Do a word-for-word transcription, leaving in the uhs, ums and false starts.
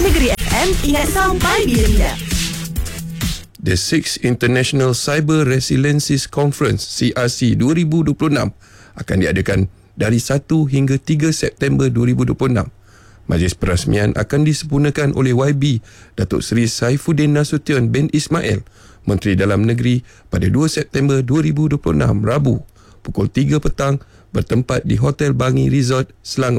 Negeri F M, ingat sampai bila-bila. The Sixth International Cyber Resiliency Conference C R C dua ribu dua puluh enam akan diadakan dari satu hingga tiga September dua ribu dua puluh enam. Majlis perasmian akan disempurnakan oleh Y B Datuk Seri Saifuddin Nasution bin Ismail, Menteri Dalam Negeri, pada dua September dua ribu dua puluh enam, Rabu, pukul tiga petang, bertempat di Hotel Bangi Resort, Selangor.